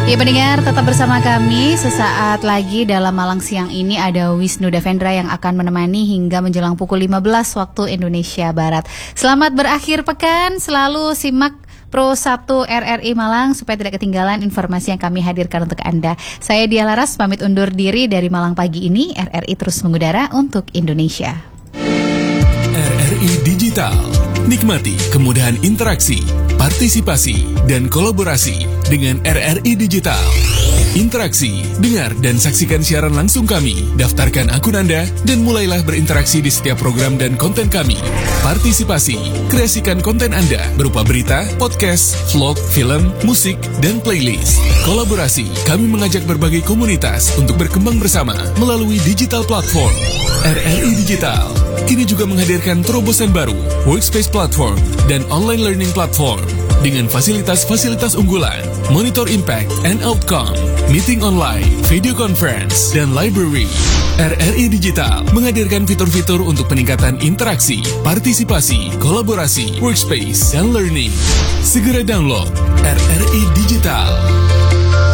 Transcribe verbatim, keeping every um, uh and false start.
Ya pendengar, tetap bersama kami. Sesaat lagi dalam Malang Siang ini ada Wisnu Davendra yang akan menemani hingga menjelang pukul lima belas waktu Indonesia Barat. Selamat berakhir pekan, selalu simak Pro satu R R I Malang supaya tidak ketinggalan informasi yang kami hadirkan untuk Anda. Saya Dia Laras pamit undur diri dari Malang pagi ini. R R I terus mengudara untuk Indonesia. R R I Digital. Nikmati kemudahan interaksi, partisipasi, dan kolaborasi dengan R R I Digital. Interaksi, dengar dan saksikan siaran langsung kami, daftarkan akun Anda, dan mulailah berinteraksi di setiap program dan konten kami. Partisipasi, kreasikan konten Anda berupa berita, podcast, vlog, film, musik, dan playlist. Kolaborasi, kami mengajak berbagai komunitas untuk berkembang bersama melalui digital platform. R R I Digital kini juga menghadirkan terobosan baru, workspace platform, dan online learning platform. Dengan fasilitas-fasilitas unggulan, monitor impact and outcome, meeting online, video conference, dan library. R R I Digital menghadirkan fitur-fitur untuk peningkatan interaksi, partisipasi, kolaborasi, workspace, dan learning. Segera download R R I Digital.